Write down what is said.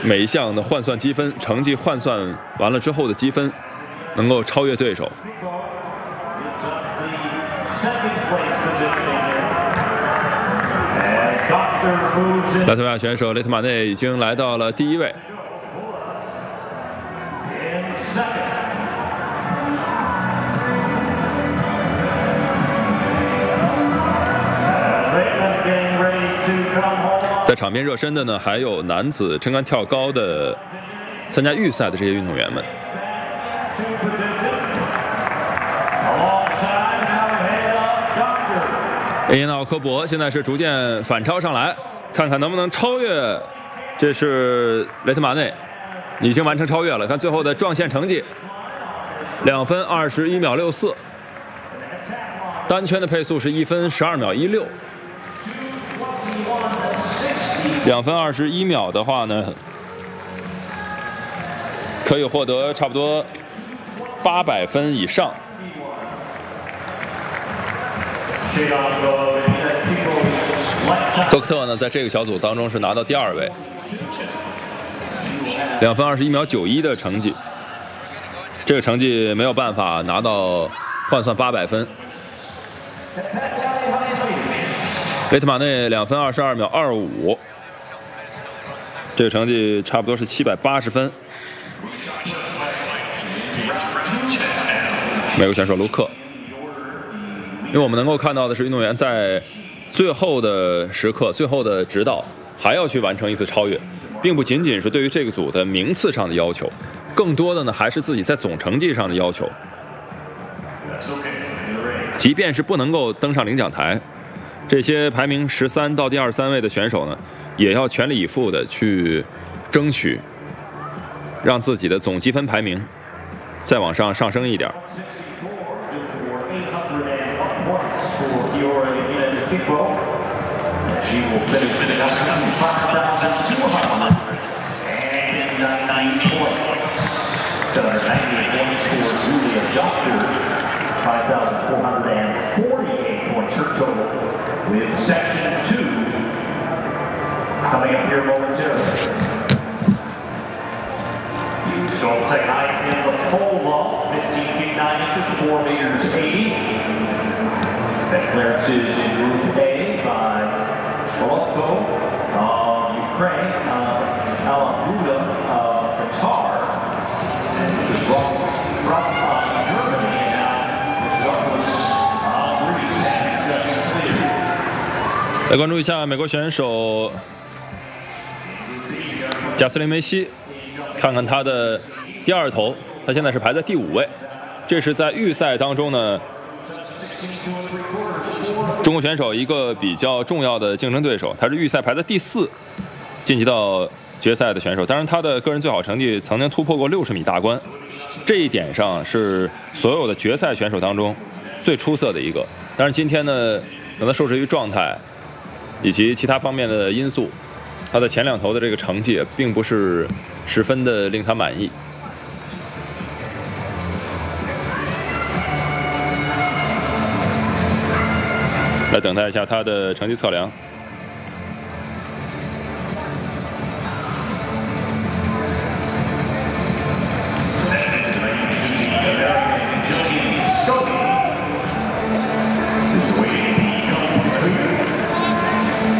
每一项的换算积分，成绩换算完了之后的积分，能够超越对手。拉脱维亚选手雷特马内已经来到了第1位。在场边热身的呢，还有男子撑杆跳高的参加预赛的这些运动员们。埃因奥科博现在是逐渐反超上来，看看能不能超越。这是雷特马内已经完成超越了，看最后的撞线成绩，2分21秒64，单圈的配速是1分12秒16。2分21秒的话呢，可以获得差不多800分以上。多克特呢，在这个小组当中是拿到第2位，2分21秒91的成绩，这个成绩没有办法拿到换算800分。雷特马内2分22秒25，这个成绩差不多是780分。美国选手卢克，因为我们能够看到的是运动员在最后的时刻、最后的直道还要去完成一次超越，并不仅仅是对于这个组的名次上的要求，更多的呢还是自己在总成绩上的要求。即便是不能够登上领奖台，这些排名13到第23位的选手呢，也要全力以赴的去争取，让自己的总积分排名再往上升一点。 Coming up here momentarily. So we'll say high in the pole vault, 15 feet 9 inches, 4 meters 80. That clearance is in Group A by Volko of Ukraine, Alabuda of Qatar, and this is from Germany. And now this was Greece and just cleared. 来关注一下美国选手贾斯林梅西，看看他的第2头，他现在是排在第5位。这是在预赛当中呢，中国选手一个比较重要的竞争对手，他是预赛排在第4，晋级到决赛的选手。当然，他的个人最好成绩曾经突破过60米大关，这一点上是所有的决赛选手当中最出色的一个。但是今天呢，可能受制于状态以及其他方面的因素，他的前2头的这个成绩并不是十分的令他满意。来等待一下他的成绩测量。